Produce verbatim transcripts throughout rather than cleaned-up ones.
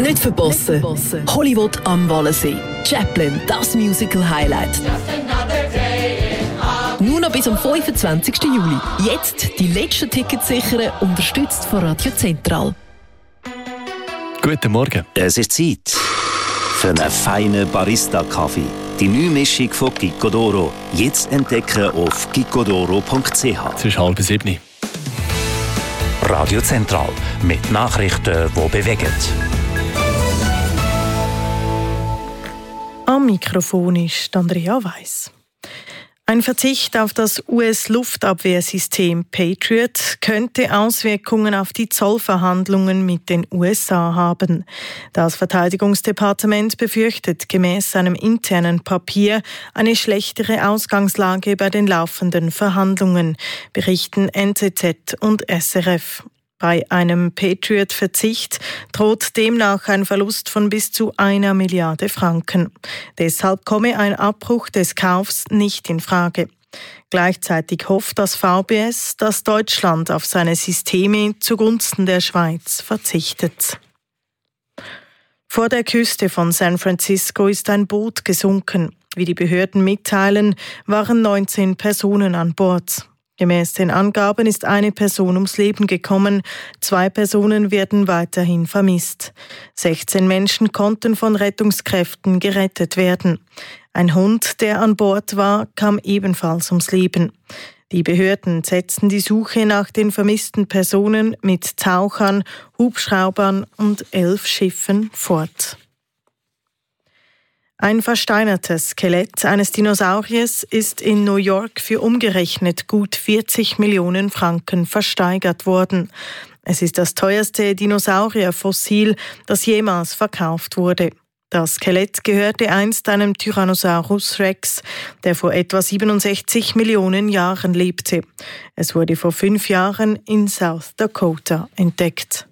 Nicht verpassen. Hollywood am Wallensee. Chaplin, das Musical-Highlight. Nur noch bis am fünfundzwanzigsten Juli. Jetzt die letzten Tickets sichern, unterstützt von Radio Zentral. Guten Morgen. Es ist Zeit für einen feinen Barista-Kaffee. Die neue Mischung von Gicco d'Oro. Jetzt entdecken auf giccodoro punkt c h. Es ist halb sieben. Radio Zentral mit Nachrichten, die bewegen. Am Mikrofon ist Andrea Weiss. Ein Verzicht auf das U S-Luftabwehrsystem Patriot könnte Auswirkungen auf die Zollverhandlungen mit den U S A haben. Das Verteidigungsdepartement befürchtet gemäß einem internen Papier eine schlechtere Ausgangslage bei den laufenden Verhandlungen, berichten N Z Z und S R F. Bei einem Patriot-Verzicht droht demnach ein Verlust von bis zu einer Milliarde Franken. Deshalb komme ein Abbruch des Kaufs nicht in Frage. Gleichzeitig hofft das V B S, dass Deutschland auf seine Systeme zugunsten der Schweiz verzichtet. Vor der Küste von San Francisco ist ein Boot gesunken. Wie die Behörden mitteilen, waren neunzehn Personen an Bord. Gemäß den Angaben ist eine Person ums Leben gekommen, zwei Personen werden weiterhin vermisst. sechzehn Menschen konnten von Rettungskräften gerettet werden. Ein Hund, der an Bord war, kam ebenfalls ums Leben. Die Behörden setzten die Suche nach den vermissten Personen mit Tauchern, Hubschraubern und elf Schiffen fort. Ein versteinertes Skelett eines Dinosauriers ist in New York für umgerechnet gut vierzig Millionen Franken versteigert worden. Es ist das teuerste Dinosaurierfossil, das jemals verkauft wurde. Das Skelett gehörte einst einem Tyrannosaurus Rex, der vor etwa siebenundsechzig Millionen Jahren lebte. Es wurde vor fünf Jahren in South Dakota entdeckt.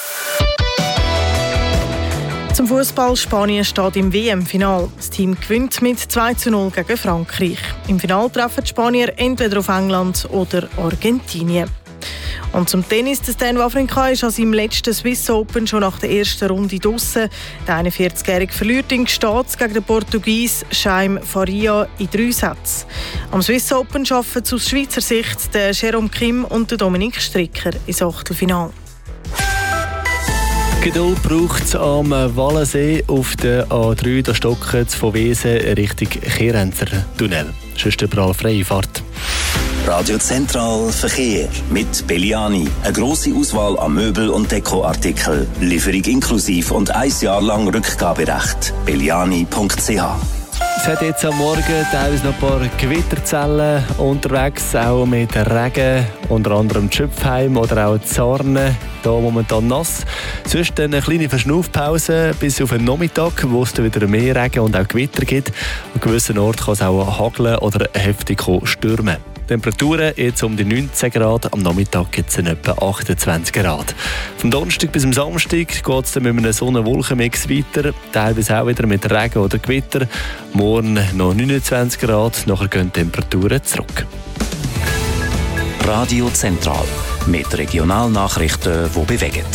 Zum Fußball: Spanien steht im W M-Final. Das Team gewinnt mit zwei zu null gegen Frankreich. Im Finale treffen die Spanier entweder auf England oder Argentinien. Und zum Tennis: der Stan Wawrinka ist an seinem letzten Swiss Open schon nach der ersten Runde draussen. Der einundvierzigjährige verliert in Gstaad gegen den Portugies Chaim Faria in drei Sätzen. Am Swiss Open schaffen aus Schweizer Sicht der Jérôme Kim und der Dominik Stricker ins Achtelfinale. Geduld braucht es am Wallensee auf der A drei, da stocken von Wesen Richtung Kehrenzer Tunnel. Sonst überall freie Fahrt. Radio Zentral Verkehr mit Belliani. Eine grosse Auswahl an Möbel- und Dekoartikeln. Lieferung inklusiv und ein Jahr lang Rückgaberecht. belliani punkt c h. Es hat jetzt am Morgen teilweise noch ein paar Gewitterzellen unterwegs, auch mit Regen, unter anderem Schöpfheim oder auch Zarne, hier momentan nass. Sonst eine kleine Verschnaufpause bis auf den Nachmittag, wo es dann wieder mehr Regen und auch Gewitter gibt. An gewissen Orten kann es auch hageln oder heftig stürmen. Temperaturen jetzt um die neunzehn Grad, am Nachmittag gibt es etwa achtundzwanzig Grad. Vom Donnerstag bis zum Samstag geht es dann mit einem Sonne-Wolken-Mix weiter, teilweise auch wieder mit Regen oder Gewitter. Morgen noch neunundzwanzig Grad, nachher gehen die Temperaturen zurück. Radio Zentral mit Regionalnachrichten, die bewegen.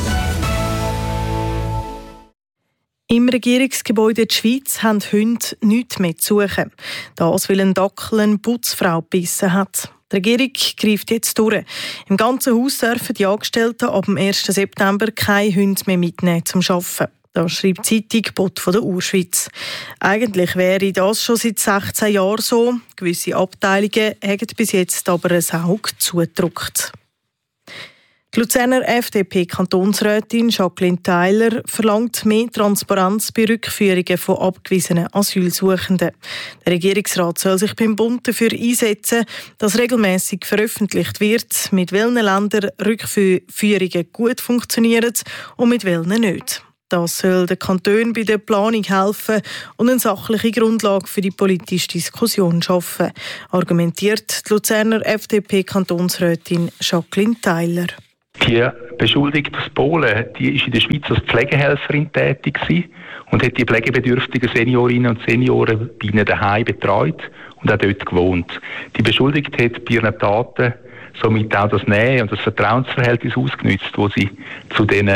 Im Regierungsgebäude der Schweiz haben Hunde nichts mehr zu suchen. Das, weil ein Dackel eine Putzfrau gebissen hat. Die Regierung greift jetzt durch. Im ganzen Haus dürfen die Angestellten ab dem ersten September keine Hunde mehr mitnehmen zum Arbeiten. Das schreibt die Zeitung Bot von der Urschweiz. Eigentlich wäre das schon seit sechzehn Jahren so. Gewisse Abteilungen haben bis jetzt aber ein Auge zugedrückt. Die Luzerner F D P-Kantonsrätin Jacqueline Theiler verlangt mehr Transparenz bei Rückführungen von abgewiesenen Asylsuchenden. Der Regierungsrat soll sich beim Bund dafür einsetzen, dass regelmäßig veröffentlicht wird, mit welchen Ländern Rückführungen gut funktionieren und mit welchen nicht. Das soll den Kantonen bei der Planung helfen und eine sachliche Grundlage für die politische Diskussion schaffen, argumentiert die Luzerner F D P-Kantonsrätin Jacqueline Theiler. Die beschuldigte Polen, die ist in der Schweiz als Pflegehelferin tätig gewesen und hat die pflegebedürftigen Seniorinnen und Senioren bei ihnen daheim betreut und auch dort gewohnt. Die Beschuldigte hat bei ihren Taten somit auch das Nähe- und das Vertrauensverhältnis ausgenutzt, das sie zu diesen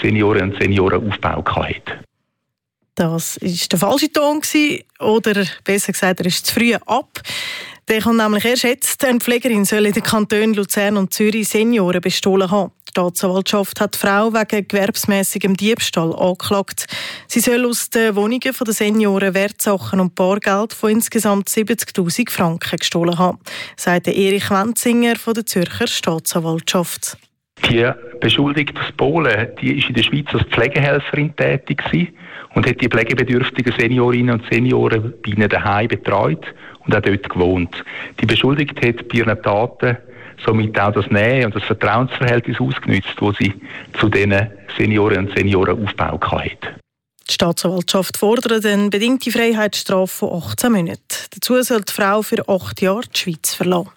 Seniorinnen und Senioren Aufbau hatte. Das war der falsche Ton, oder besser gesagt, er ist zu früh ab. Der kommt nämlich erst jetzt. Eine Pflegerin soll in den Kantonen Luzern und Zürich Senioren bestohlen haben. Die Staatsanwaltschaft hat die Frau wegen gewerbsmässigem Diebstahl angeklagt. Sie soll aus den Wohnungen der Senioren Wertsachen und Bargeld von insgesamt siebzigtausend Franken gestohlen haben, sagt Erich Wenzinger von der Zürcher Staatsanwaltschaft. Die Beschuldigte aus Polen, die ist in der Schweiz als Pflegehelferin tätig gewesen und hat die pflegebedürftigen Seniorinnen und Senioren bei ihnen daheim betreut und auch dort gewohnt. Die Beschuldigte hat bei ihren Taten somit auch das Nähe und das Vertrauensverhältnis ausgenutzt, das sie zu diesen Seniorinnen und Senioren aufgebaut hat. Die Staatsanwaltschaft fordert eine bedingte Freiheitsstrafe von achtzehn Monaten. Dazu soll die Frau für acht Jahre die Schweiz verlassen.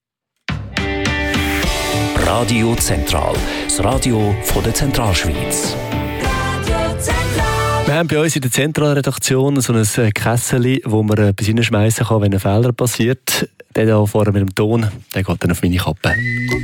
Radio Zentral, das Radio von der Zentralschweiz. Wir haben bei uns in der Zentralredaktion so ein Kessel, wo man etwas hineinschmeißen kann, wenn ein Fehler passiert. Der hier vorne mit dem Ton, der geht dann auf meine Kappe.